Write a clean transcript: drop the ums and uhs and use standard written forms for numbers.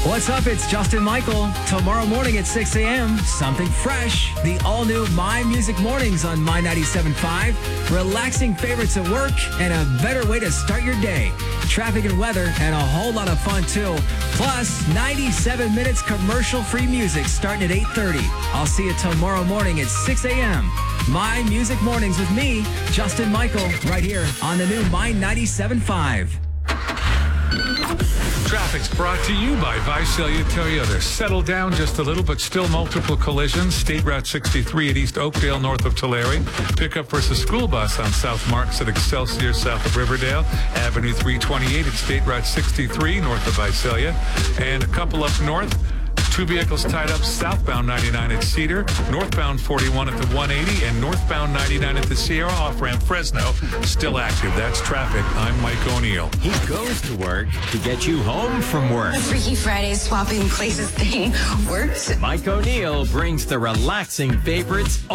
What's up? It's Justin Michael. Tomorrow morning at 6 a.m., something fresh. The all-new My Music Mornings on My 97.5. Relaxing favorites at work and a better way to start your day. Traffic and weather and a whole lot of fun, too. Plus, 97 minutes commercial-free music starting at 8:30. I'll see you tomorrow morning at 6 a.m. My Music Mornings with me, Justin Michael, right here on the new My 97.5. Traffic's brought to you by Visalia Toyota. Settle down just a little, but still multiple collisions. State Route 63 at East Oakdale, north of Tulare. Pickup versus school bus on South Marks at Excelsior, south of Riverdale. Avenue 328 at State Route 63, north of Visalia. And a couple up north. Two vehicles tied up southbound 99 at Cedar, northbound 41 at the 180, and northbound 99 at the Sierra off-ramp Fresno. Still active. That's traffic. I'm Mike O'Neill. He goes to work to get you home from work. The Freaky Friday swapping places thing works. Mike O'Neill brings the relaxing favorites